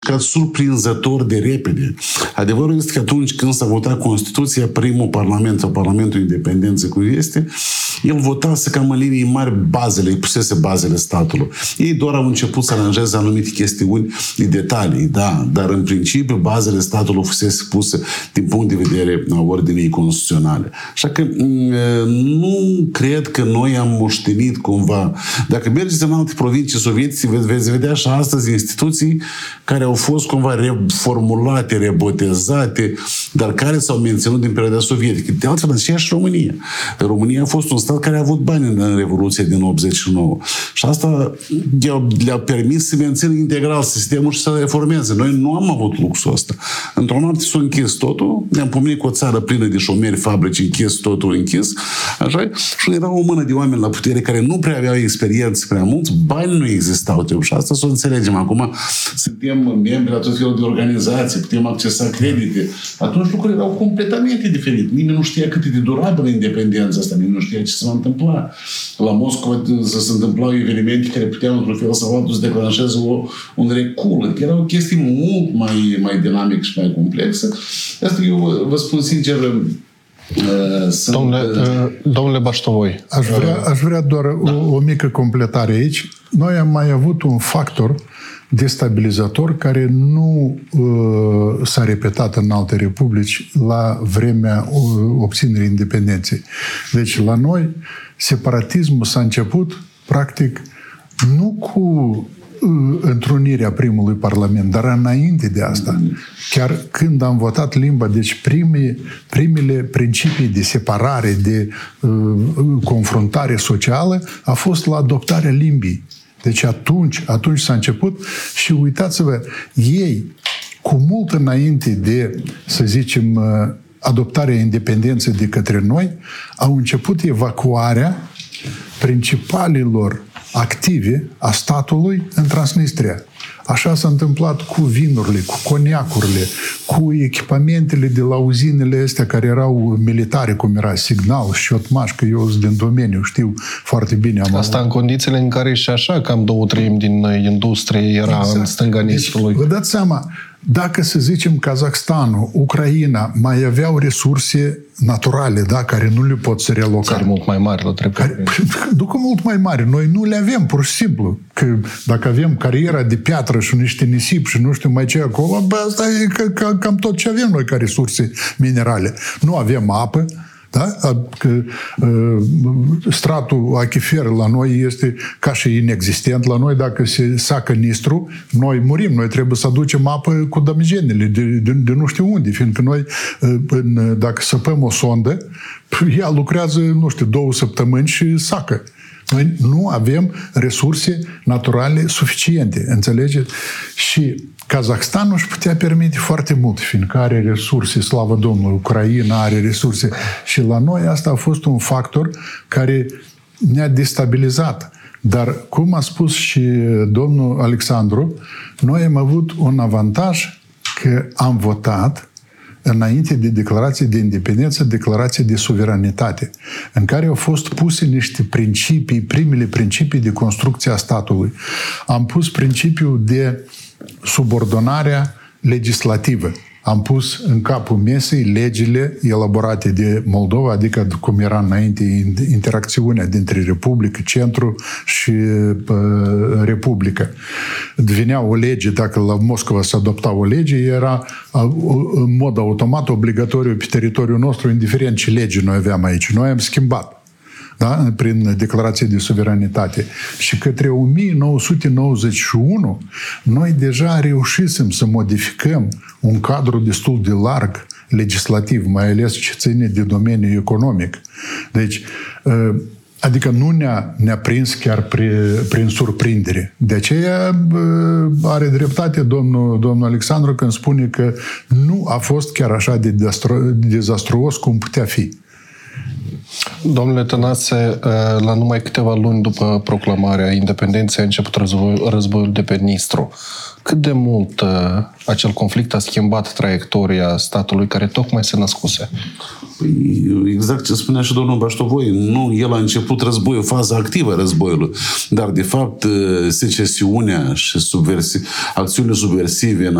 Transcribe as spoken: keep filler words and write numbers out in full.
ca surprinzător de repede. Adevărul este că atunci când s-a votat Constituția, primul Parlament sau Parlamentul Independenței cum este, el votase cam în linii mari bazele, îi pusese bazele statului. Ei doar au început să aranjeze anumite chestiuni de detalii, da, dar în principiu bazele statului fusese puse din punct de vedere a ordinii constituționale. Așa că nu cred că noi am moștenit cumva. Dacă mergeți în alte provincii sovietice, veți vedea și astăzi instituții care au fost cumva reformulate, rebotezate, dar care s-au menținut din perioada sovietică. De altfel, aceeași România. România a fost un stat care a avut bani în Revoluția din optzeci și nouă. Și asta le-a permis să mențină integral sistemul și să reformeze. Noi nu am avut luxul ăsta. Într-o noapte s-a închis totul, ne-am pomenit cu o țară plină de șomeri, fabrici închis, totul închis, așa, și era o mână de oameni la putere care nu prea aveau experiență prea mulți, bani nu existau, trebuie. Și asta să o înțelegem. Acum suntem membri la tot felul de organizații, putem accesa credite. Atunci lucrurile erau completamente diferite. Nimeni nu știa cât e de durabilă independența asta, nimeni nu știa ce se va întâmpla. La Moscova se întâmplau evenimente care puteau într-un fel sau altul să declanșeze o, un recul. Era o chestie mult mai, mai dinamică și mai complexă. Asta eu vă spun sincer, Sunt... Domnule, domnule Baștovoi. Aș vrea, aș vrea doar da. o, o mică completare aici. Noi am mai avut un factor destabilizator care nu uh, s-a repetat în alte republici la vremea uh, obținerii independenței. Deci la noi separatismul s-a început practic nu cu uh, întrunirea primului parlament, dar înainte de asta. Chiar când am votat limba, deci primii, primele principii de separare, de uh, confruntare socială a fost la adoptarea limbii. Deci atunci, atunci s-a început și uitați-vă, ei, cu mult înainte de, să zicem, adoptarea independenței de către noi, au început evacuarea principalilor active a statului în Transnistria. Așa s-a întâmplat cu vinurile, cu coniacurile, cu echipamentele de la uzinele astea care erau militare, cum era Signal, Șotmaș, că eu sunt din domeniu, știu foarte bine. Am Asta avut. În condițiile în care și așa cam două treimi din industrie era exact. În stânga Nistrului. Deci, vă dați seama, dacă, să zicem, Kazakhstanul, Ucraina mai aveau resurse naturale, da, care nu le pot să reloca. Țări mult mai mari la trecut. Care, ducă mult mai mari. Noi nu le avem, pur și simplu. Că dacă avem cariera de piatră și niște nisip și nu știu mai ce acolo, bă, asta e că, că, cam tot ce avem noi ca resurse minerale. Nu avem apă, da? Că, uh, stratul achifer la noi este ca și inexistent. La noi, dacă se sacă Nistru, noi murim. Noi trebuie să aducem apă cu damigenele de, de, de nu știu unde, fiindcă noi, uh, în, dacă săpăm o sondă, ea lucrează, nu știu, două săptămâni și sacă. Noi nu avem resurse naturale suficiente, înțelegeți? Și Kazakhstanul își putea permite foarte mult, fiindcă are resurse, slavă Domnului, Ucraina are resurse. Și la noi asta a fost un factor care ne-a destabilizat. Dar, cum a spus și domnul Alexandru, noi am avut un avantaj că am votat înainte de declarație de independență, declarație de suveranitate, în care au fost puse niște principii, primele principii de construcție a statului. Am pus principiul de subordonarea legislativă. Am pus în capul mesei legile elaborate de Moldova, adică cum era înainte interacțiunea dintre Republică, Centru și uh, Republică. Venea o lege, dacă la Moscova se adopta o lege, era uh, în mod automat obligatoriu pe teritoriul nostru, indiferent ce lege noi aveam aici. Noi am schimbat. Da? Prin declarație de suveranitate. Și către o mie nouă sute nouăzeci și unu noi deja reușisem să modificăm un cadru destul de larg legislativ, mai ales ce ține de domeniul economic. Deci, adică nu ne-a, ne-a prins chiar prin, prin surprindere. De aceea are dreptate domnul, domnul Alexandru când spune că nu a fost chiar așa de dezastruos cum putea fi. Domnule Tănase, la numai câteva luni după proclamarea independenței a început război, războiul de pe Nistru. Cât de mult acel conflict a schimbat traiectoria statului care tocmai se născuse? Păi, exact ce spunea și domnul Baștovoi. Nu, el a început războiul, faza activă a războiului, dar de fapt secesiunea și subversi, acțiunile subversive în